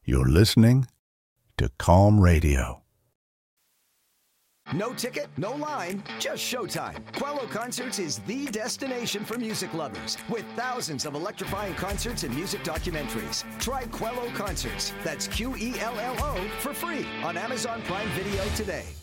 You're listening to Calm Radio. No ticket, no line, just showtime. Quello Concerts is the destination for music lovers, with thousands of electrifying concerts and music documentaries. Try Quello Concerts, that's Quello, for free on Amazon Prime Video today.